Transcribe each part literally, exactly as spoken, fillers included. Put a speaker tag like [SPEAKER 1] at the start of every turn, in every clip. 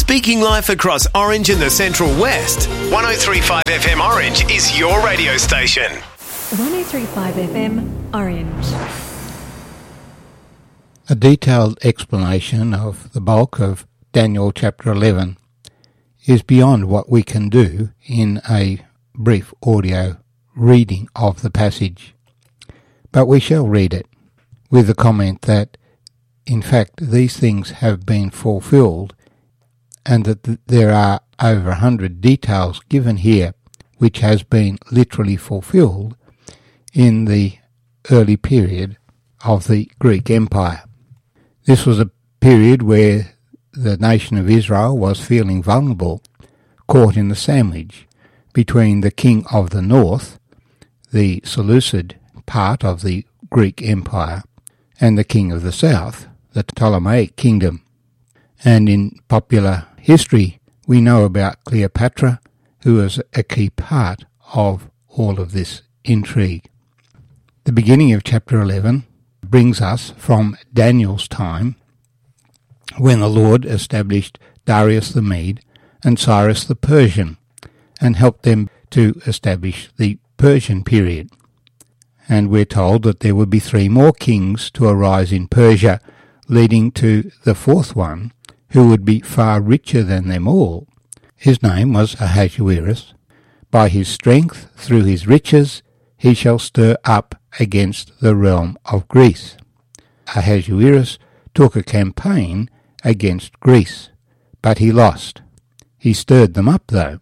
[SPEAKER 1] Speaking life across Orange and the Central West. one oh three point five F M Orange is your radio station.
[SPEAKER 2] one oh three point five F M Orange.
[SPEAKER 3] A detailed explanation of the bulk of Daniel chapter eleven is beyond what we can do in a brief audio reading of the passage. But we shall read it with the comment that, in fact, these things have been fulfilled and that th- there are over a hundred details given here which has been literally fulfilled in the early period of the Greek Empire. This was a period where the nation of Israel was feeling vulnerable, caught in the sandwich between the king of the north, the Seleucid part of the Greek Empire, and the king of the south, the Ptolemaic kingdom. And in popular history, we know about Cleopatra, who was a key part of all of this intrigue. The beginning of chapter eleven brings us from Daniel's time, when the Lord established Darius the Mede and Cyrus the Persian, and helped them to establish the Persian period. And we're told that there would be three more kings to arise in Persia, leading to the fourth one, who would be far richer than them all. His name was Ahasuerus. By his strength, through his riches, he shall stir up against the realm of Greece. Ahasuerus took a campaign against Greece, but he lost. He stirred them up, though.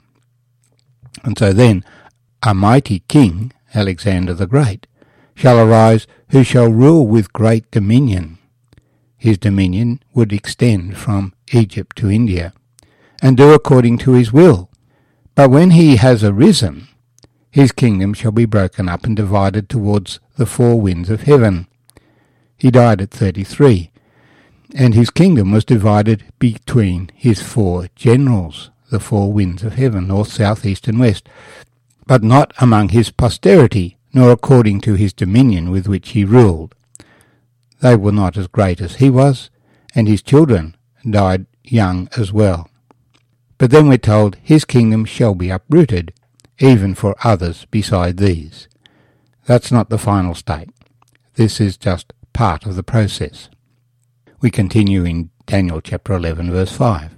[SPEAKER 3] And so then a mighty king, Alexander the Great, shall arise, who shall rule with great dominion. His dominion would extend from Egypt to India, and do according to his will. But when he has arisen, his kingdom shall be broken up and divided towards the four winds of heaven. He died at thirty-three, and his kingdom was divided between his four generals, the four winds of heaven, north, south, east, and west, but not among his posterity, nor according to his dominion with which he ruled. They were not as great as he was, and his children died young as well. But then we're told his kingdom shall be uprooted, even for others beside these. That's not the final state. This is just part of the process. We continue in Daniel chapter eleven, verse five.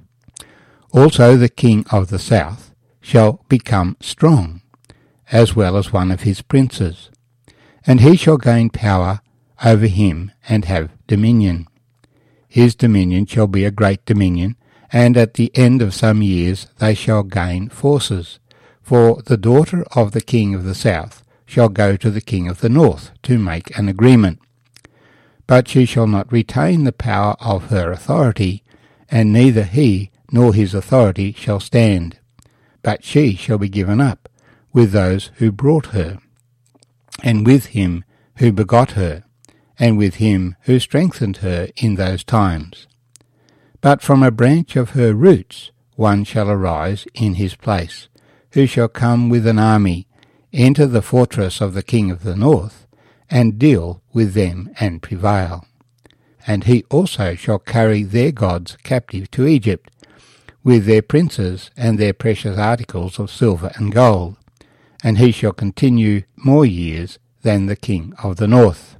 [SPEAKER 3] Also the king of the south shall become strong, as well as one of his princes, and he shall gain power over him and have dominion. His dominion shall be a great dominion, and at the end of some years they shall gain forces. For the daughter of the king of the south shall go to the king of the north to make an agreement. But she shall not retain the power of her authority, and neither he nor his authority shall stand. But she shall be given up with those who brought her, and with him who begot her, and with him who strengthened her in those times. But from a branch of her roots one shall arise in his place, who shall come with an army, enter the fortress of the king of the north, and deal with them and prevail. And he also shall carry their gods captive to Egypt, with their princes and their precious articles of silver and gold, and he shall continue more years than the king of the north.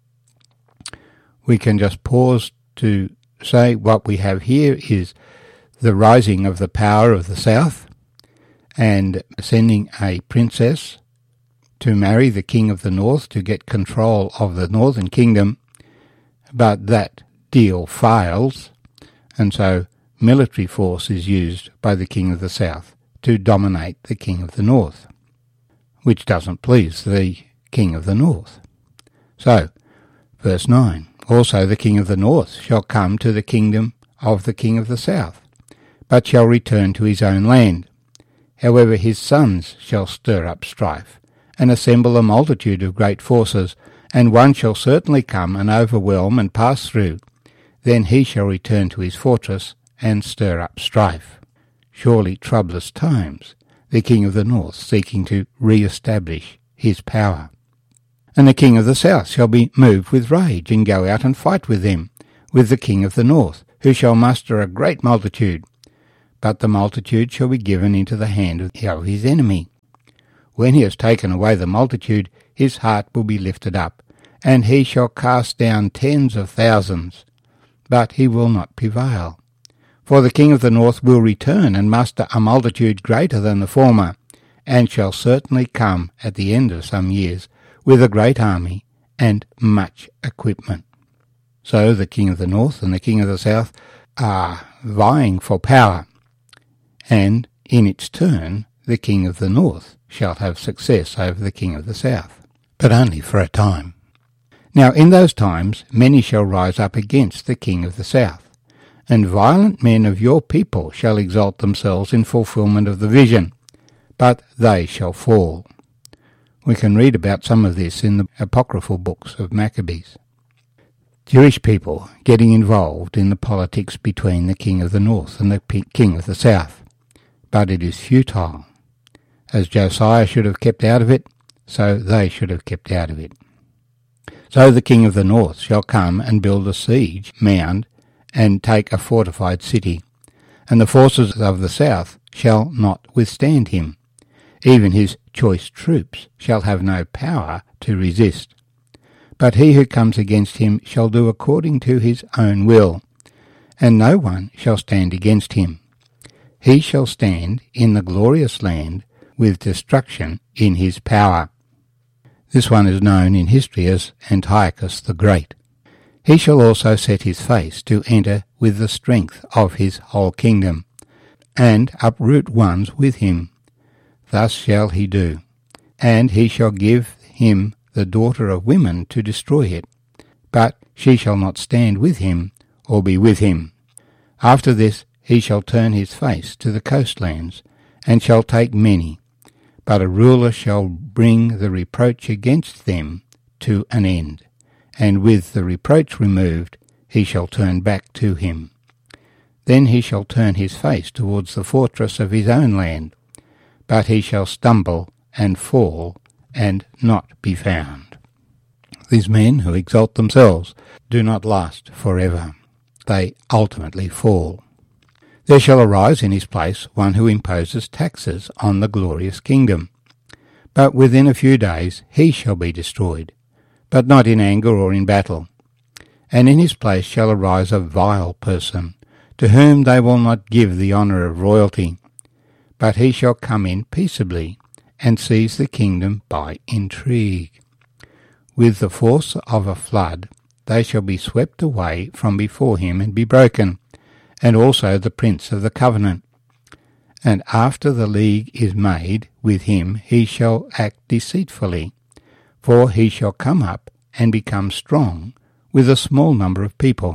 [SPEAKER 3] We can just pause to say what we have here is the rising of the power of the south, and sending a princess to marry the king of the north to get control of the northern kingdom, but that deal fails, and so military force is used by the king of the south to dominate the king of the north, which doesn't please the king of the north. So, verse nine, also the king of the north shall come to the kingdom of the king of the south, but shall return to his own land. However, his sons shall stir up strife, and assemble a multitude of great forces, and one shall certainly come and overwhelm and pass through. Then he shall return to his fortress, and stir up strife. Surely troublous times, the king of the north seeking to re-establish his power. And the king of the south shall be moved with rage, and go out and fight with them, with the king of the north, who shall muster a great multitude. but the multitude shall be given into the hand of his enemy. When he has taken away the multitude, his heart will be lifted up, and he shall cast down tens of thousands, but he will not prevail. For the king of the north will return and muster a multitude greater than the former, and shall certainly come at the end of some years with a great army and much equipment. So the king of the north and the king of the south are vying for power, and in its turn the king of the north shall have success over the king of the south, but only for a time. Now in those times many shall rise up against the king of the south, and violent men of your people shall exalt themselves in fulfilment of the vision, but they shall fall. We can read about some of this in the apocryphal books of Maccabees. Jewish people getting involved in the politics between the king of the north and the king of the south, but it is futile. As Josiah should have kept out of it, so they should have kept out of it. So the king of the north shall come and build a siege mound and take a fortified city, and the forces of the south shall not withstand him. Even his choice troops shall have no power to resist. But he who comes against him shall do according to his own will, and no one shall stand against him. He shall stand in the glorious land with destruction in his power. This one is known in history as Antiochus the Great. He shall also set his face to enter with the strength of his whole kingdom, and uproot ones with him. Thus shall he do, and he shall give him the daughter of women to destroy it, but she shall not stand with him or be with him. After this he shall turn his face to the coastlands, and shall take many, but a ruler shall bring the reproach against them to an end, and with the reproach removed he shall turn back to him. Then he shall turn his face towards the fortress of his own land, but he shall stumble and fall and not be found. These men who exalt themselves do not last forever. They ultimately fall. There shall arise in his place one who imposes taxes on the glorious kingdom. But within a few days he shall be destroyed, but not in anger or in battle. And in his place shall arise a vile person, to whom they will not give the honour of royalty. But he shall come in peaceably, and seize the kingdom by intrigue. With the force of a flood they shall be swept away from before him and be broken, and also the prince of the covenant. And after the league is made with him, he shall act deceitfully, for he shall come up and become strong with a small number of people.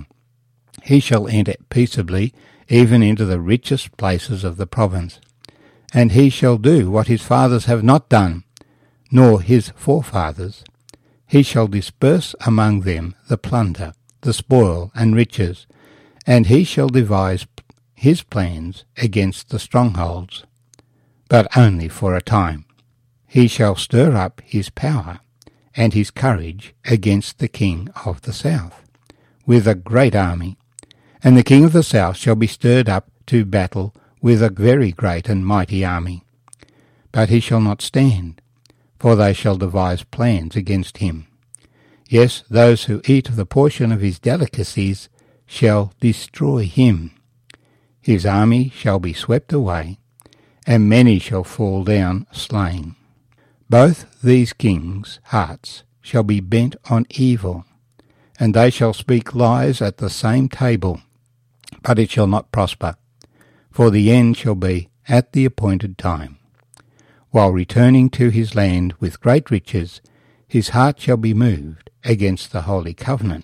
[SPEAKER 3] He shall enter peaceably even into the richest places of the province. And he shall do what his fathers have not done, nor his forefathers. He shall disperse among them the plunder, the spoil, and riches, and he shall devise his plans against the strongholds, but only for a time. He shall stir up his power and his courage against the king of the south, with a great army, and the king of the south shall be stirred up to battle with a very great and mighty army. But he shall not stand, for they shall devise plans against him. Yes, those who eat of the portion of his delicacies shall destroy him. His army shall be swept away, and many shall fall down slain. Both these kings' hearts shall be bent on evil, and they shall speak lies at the same table, but it shall not prosper. For the end shall be at the appointed time. While returning to his land with great riches, his heart shall be moved against the holy covenant.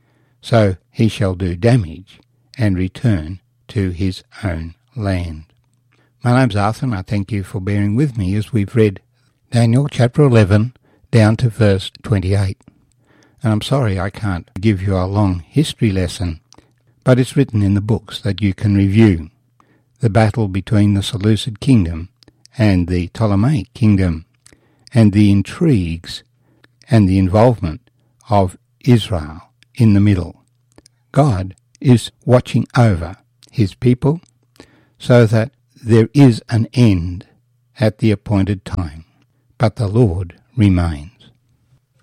[SPEAKER 3] So he shall do damage and return to his own land. My name's Arthur, and I thank you for bearing with me as we've read Daniel chapter eleven down to verse twenty-eight. And I'm sorry I can't give you a long history lesson, but it's written in the books that you can review. The battle between the Seleucid kingdom and the Ptolemaic kingdom, and the intrigues and the involvement of Israel in the middle. God is watching over his people, so that there is an end at the appointed time, but the Lord remains.